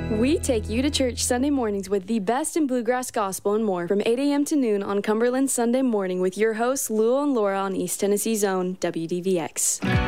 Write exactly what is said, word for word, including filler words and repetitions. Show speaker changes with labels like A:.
A: We take you to church Sunday mornings with the best in bluegrass gospel and more from eight a.m. to noon on Cumberland Sunday Morning with your hosts, Lou and Laura on East Tennessee's own W D V X.